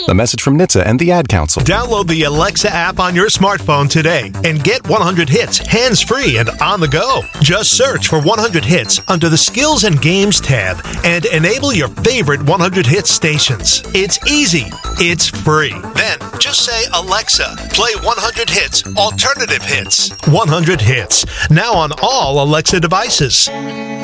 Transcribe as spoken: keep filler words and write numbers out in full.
A message from N H T S A and the Ad Council. Download the Alexa app on your smartphone today and get one hundred hits hands-free and on the go. Just search for one hundred hits under the Skills and Games tab and enable your favorite one hundred hits stations. It's easy. It's free. Then just say, Alexa, play one hundred hits, alternative hits. one hundred hits. Now on all Alexa devices.